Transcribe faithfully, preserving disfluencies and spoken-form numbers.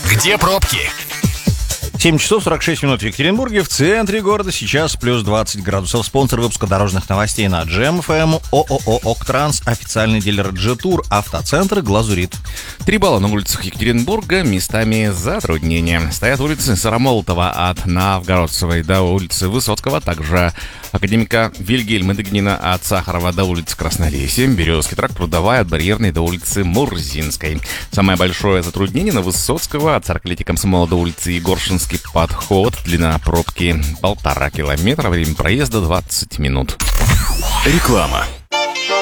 Где пробки? семь часов сорок шесть минут в Екатеринбурге. В центре города сейчас плюс двадцать градусов. Спонсор выпуска дорожных новостей на Джем эф эм ООО «Октранс», официальный дилер Джетур, автоцентр «Глазурит». Три балла на улицах Екатеринбурга, местами затруднения. Стоят улицы Сыромолотова от Новгородцевой до улицы Высоцкого, также академика Вильгельма Дегнина от Сахарова до улицы Краснолесья, Березский тракт, Трудовая от Барьерной до улицы Мурзинской. Самое большое затруднение на Высоцкого от сорокалетия Комсомола до улицы Егоршинский подход. Длина пробки полтора километра, время проезда двадцать минут. Реклама.